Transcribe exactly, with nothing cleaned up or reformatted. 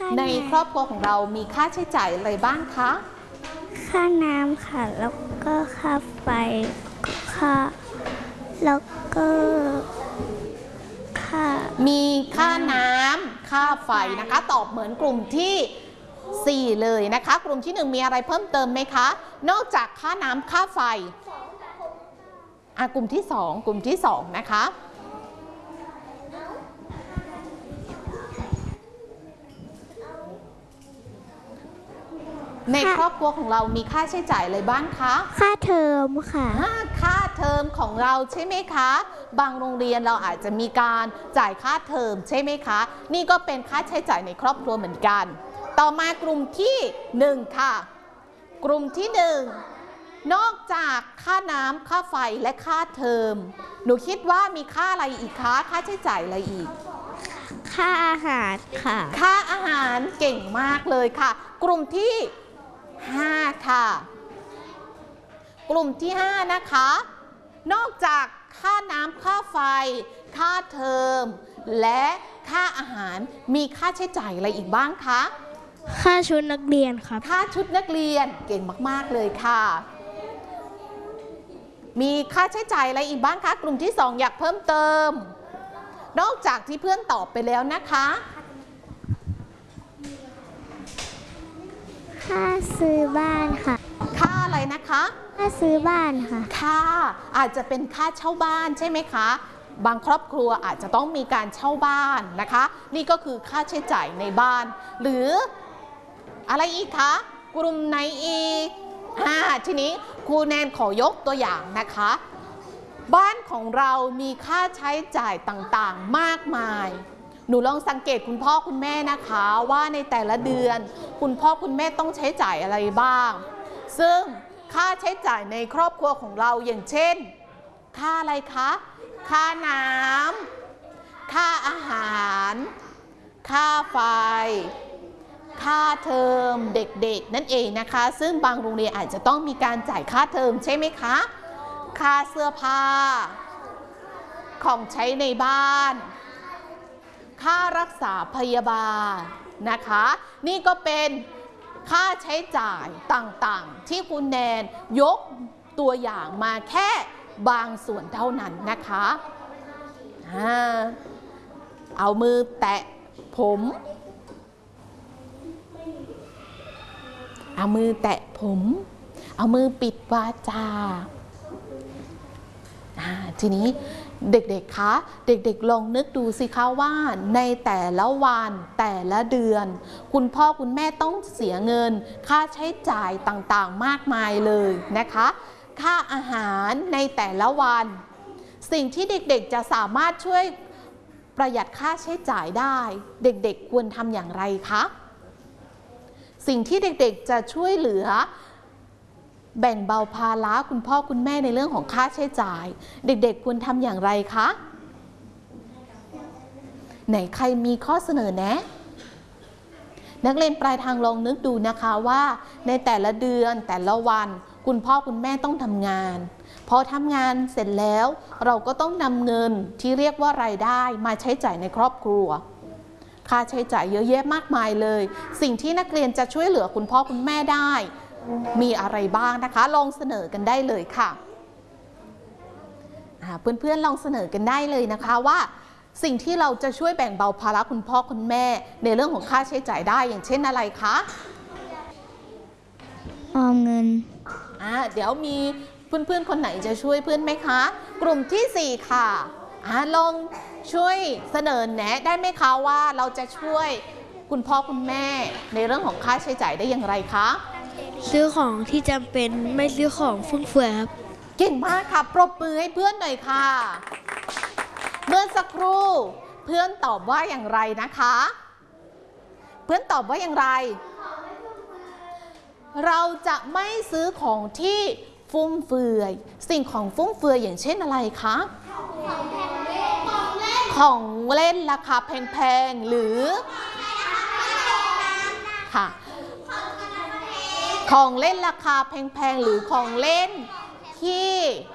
ในครอบครัวของเรามีค่าใช้จ่ายอะไรบ้างคะค่าน้ำค่ะแล้วก็ค่าไฟค่าแล้วก็ค่ามีค่าน้ำค่าไฟนะคะตอบเหมือนกลุ่มที่สี่เลยนะคะกลุ่มที่หนึ่งมีอะไรเพิ่มเติมไหมคะนอกจากค่าน้ำค่าไฟอ่ะกลุ่มที่สองกลุ่มที่สองนะคะในครอบครัวของเรามีค่าใช้จ่ายอะไรบ้างคะค่าเทอมค่ะค่าเทอมของเราใช่ไหมคะบางโรงเรียนเราอาจจะมีการจ่ายค่าเทอมใช่ไหมคะนี่ก็เป็นค่าใช้จ่ายในครอบครัวเหมือนกันต่อมากลุ่มที่หนึ่งค่ะกลุ่มที่หนึ่งนอกจากค่าน้ำค่าไฟและค่าเทอมหนูคิดว่ามีค่าอะไรอีกคะค่าใช้จ่ายอะไรอีกค่าอาหารค่ะค่าอาหารเก่งมากเลยค่ะกลุ่มที่ห้าค่ะกลุ่มที่ห้านะคะนอกจากค่าน้ำค่าไฟค่าเทอมและค่าอาหารมีค่าใช้จ่ายอะไรอีกบ้างคะค่าชุดนักเรียนครับค่าชุดนักเรียนเก่งมากๆเลยค่ะมีค่าใช้จ่ายอะไรอีกบ้างคะกลุ่มที่สองอยากเพิ่มเติมนอกจากที่เพื่อนตอบไปแล้วนะคะค่าซื้อบ้านค่ะค่าอะไรนะคะค่าซื้อบ้านค่ะค่าอาจจะเป็นค่าเช่าบ้านใช่ไหมคะบางครอบครัวอาจจะต้องมีการเช่าบ้านนะคะนี่ก็คือค่าใช้จ่ายในบ้านหรืออะไรอีกคะกลุ่มไหนอีกอ่าทีนี้ครูแนนขอยกตัวอย่างนะคะบ้านของเรามีค่าใช้จ่ายต่างๆมากมายหนูลองสังเกตคุณพ่อคุณแม่นะคะว่าในแต่ละเดือนคุณพ่อคุณแม่ต้องใช้จ่ายอะไรบ้างซึ่งค่าใช้จ่ายในครอบครัวของเราอย่างเช่นค่าอะไรคะค่าน้ำค่าอาหารค่าไฟค่าเทอมเด็กๆนั่นเองนะคะซึ่งบางโรงเรียนอาจจะต้องมีการจ่ายค่าเทอมใช่ไหมคะค่าเสื้อผ้าของใช้ในบ้านค่ารักษาพยาบาลนะคะนี่ก็เป็นค่าใช้จ่ายต่างๆที่คุณแนนยกตัวอย่างมาแค่บางส่วนเท่านั้นนะคะเอามือแตะผมเอามือแตะผมเอามือปิดวาจาทีนี้เด็กๆคะเด็กๆลองนึกดูสิคะว่าในแต่ละวันแต่ละเดือนคุณพ่อคุณแม่ต้องเสียเงินค่าใช้จ่ายต่างๆมากมายเลยนะคะค่าอาหารในแต่ละวันสิ่งที่เด็กๆจะสามารถช่วยประหยัดค่าใช้จ่ายได้เด็กๆควรทำอย่างไรคะสิ่งที่เด็กๆจะช่วยเหลือแบ่งเบาภาระคุณพ่อคุณแม่ในเรื่องของค่าใช้จ่ายเด็กๆควรทำอย่างไรคะไหนใครมีข้อเสนอแนะนักเรียนปลายทางลองนึกดูนะคะว่าในแต่ละเดือนแต่ละวันคุณพ่อคุณแม่ต้องทำงานพอทำงานเสร็จแล้วเราก็ต้องนำเงินที่เรียกว่ารายได้มาใช้จ่ายในครอบครัวค่าใช้จ่ายเยอะแยะมากมายเลยสิ่งที่นักเรียนจะช่วยเหลือคุณพ่อคุณแม่ได้มีอะไรบ้างนะคะลองเสนอกันได้เลยค่ะเพื่อนๆลองเสนอกันได้เลยนะคะว่าสิ่งที่เราจะช่วยแบ่งเบาภาระคุณพ่อคุณแม่ในเรื่องของค่าใช้จ่ายได้อย่างเช่นอะไรคะออมเงินอ่าเดี๋ยวมีเพื่อนๆคนไหนจะช่วยเพื่อนไหมคะกลุ่มที่สี่ค่ะอ่าลองช่วยเสนอแนะได้ไหมคะว่าเราจะช่วยคุณพ่อคุณแม่ในเรื่องของค่าใช้จ่ายได้อย่างไรคะซื้อของที่จำเป็นไม่ซื้อของฟุ่มเฟือยครับเก่งมากค่ะปรบมือให้เพื่อนหน่อยค่ะเมื่อสักครู่เพื่อนตอบว่าอย่างไรนะคะเพื่อนตอบว่าอย่างไรเราจะไม่ซื้อของที่ฟุ่มเฟือยสิ่งของฟุ่มเฟือยอย่างเช่นอะไรคะของเล่นราคาแพงๆหรือค่ะของเล่นราคาแพงๆหรือของเล่นที่